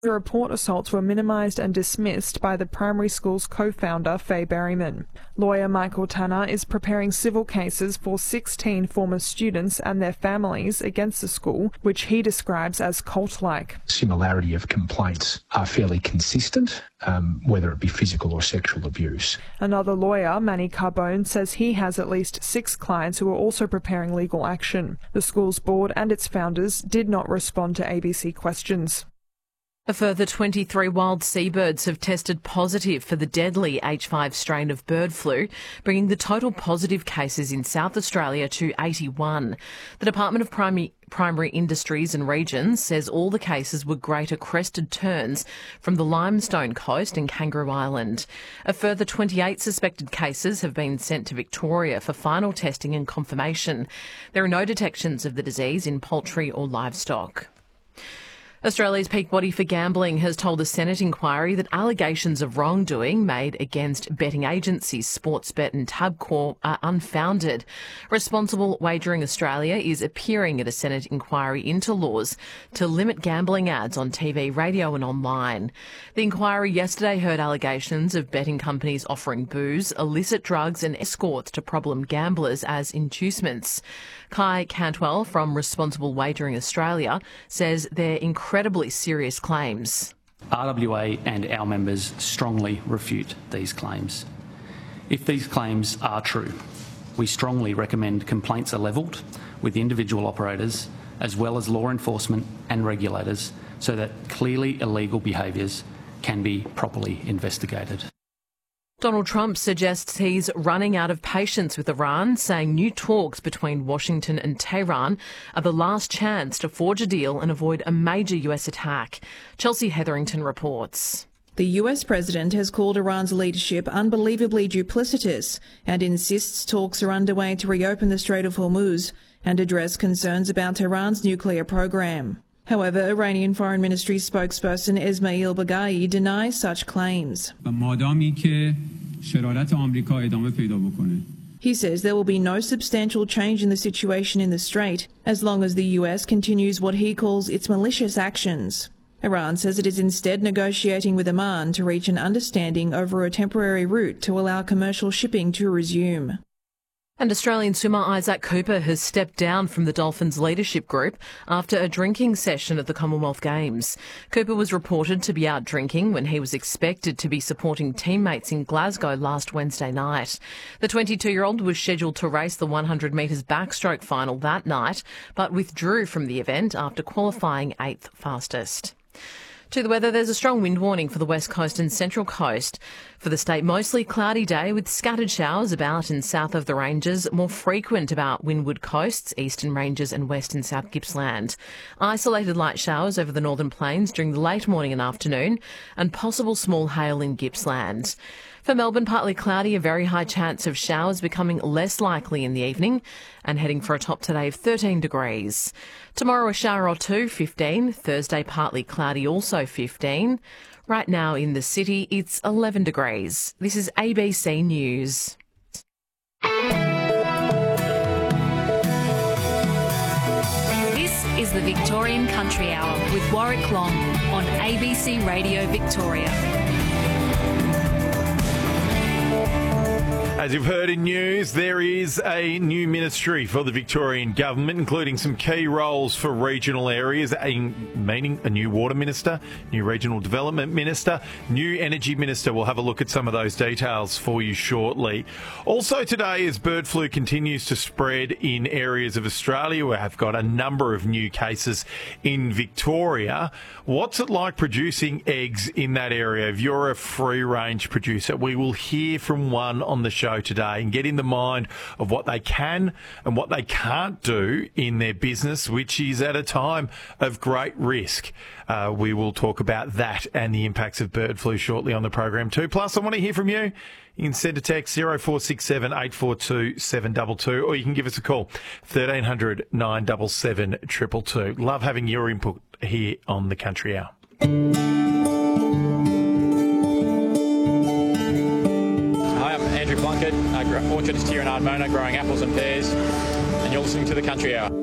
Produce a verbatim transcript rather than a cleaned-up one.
The report assaults were minimised and dismissed by the primary school's co-founder, Faye Berryman. Lawyer Michael Tanner is preparing civil cases for sixteen former students and their families against the school, which he describes as cult-like. Similarity of complaints are fairly consistent, um, whether it be physical or sexual abuse. Another lawyer, Manny Carbone, says he has at least six clients who are also preparing legal action. The school's board and its founders did not respond to A B C questions. A further twenty-three wild seabirds have tested positive for the deadly H five strain of bird flu, bringing the total positive cases in South Australia to eighty-one. The Department of Primary, Primary Industries and Regions says all the cases were greater crested terns from the Limestone Coast and Kangaroo Island. A further twenty-eight suspected cases have been sent to Victoria for final testing and confirmation. There are no detections of the disease in poultry or livestock. Australia's peak body for gambling has told a Senate inquiry that allegations of wrongdoing made against betting agencies Sportsbet and Tabcorp are unfounded. Responsible Wagering Australia is appearing at a Senate inquiry into laws to limit gambling ads on T V, radio and online. The inquiry yesterday heard allegations of betting companies offering booze, illicit drugs and escorts to problem gamblers as inducements. Kai Cantwell from Responsible Wagering Australia says they're incredibly serious claims. R W A and our members strongly refute these claims. If these claims are true, we strongly recommend complaints are levelled with individual operators as well as law enforcement and regulators so that clearly illegal behaviours can be properly investigated. Donald Trump suggests he's running out of patience with Iran, saying new talks between Washington and Tehran are the last chance to forge a deal and avoid a major U S attack. Chelsea Hetherington reports. The U S president has called Iran's leadership unbelievably duplicitous and insists talks are underway to reopen the Strait of Hormuz and address concerns about Tehran's nuclear program. However, Iranian Foreign Ministry spokesperson Esmail Baghaei denies such claims. He says there will be no substantial change in the situation in the Strait as long as the U S continues what he calls its malicious actions. Iran says it is instead negotiating with Oman to reach an understanding over a temporary route to allow commercial shipping to resume. And Australian swimmer Isaac Cooper has stepped down from the Dolphins leadership group after a drinking session at the Commonwealth Games. Cooper was reported to be out drinking when he was expected to be supporting teammates in Glasgow last Wednesday night. The twenty-two-year-old was scheduled to race the one hundred metres backstroke final that night, but withdrew from the event after qualifying eighth fastest. To the weather, there's a strong wind warning for the west coast and central coast. For the state, mostly cloudy day with scattered showers about and south of the ranges, more frequent about windward coasts, eastern ranges and west and south Gippsland. Isolated light showers over the northern plains during the late morning and afternoon, and possible small hail in Gippsland. For Melbourne, partly cloudy, a very high chance of showers becoming less likely in the evening and heading for a top today of thirteen degrees. Tomorrow a shower or two, fifteen. Thursday partly cloudy, also fifteen. Right now in the city, it's eleven degrees. This is A B C News. This is the Victorian Country Hour with Warwick Long on A B C Radio Victoria. As you've heard in news, there is a new ministry for the Victorian government, including some key roles for regional areas, meaning a new water minister, new regional development minister, new energy minister. We'll have a look at some of those details for you shortly. Also today, as bird flu continues to spread in areas of Australia, we have got a number of new cases in Victoria. What's it like producing eggs in that area? If you're a free-range producer, we will hear from one on the show today and get in the mind of what they can and what they can't do in their business, which is at a time of great risk. Uh, we will talk about that and the impacts of bird flu shortly on the program too. Plus, I want to hear from you. You can send a text zero four six seven, eight four two, seven two two, or you can give us a call thirteen hundred, nine seven seven, two two two. Love having your input here on the Country Hour. Plunkett, uh, orchardist here in Ardmona, growing apples and pears, and you're listening to the Country Hour.